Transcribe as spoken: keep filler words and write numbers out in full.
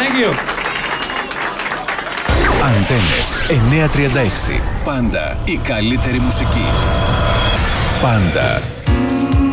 Thank you. Αντένες εννιακόσια τριάντα έξι. Πάντα η καλύτερη μουσική. Πάντα.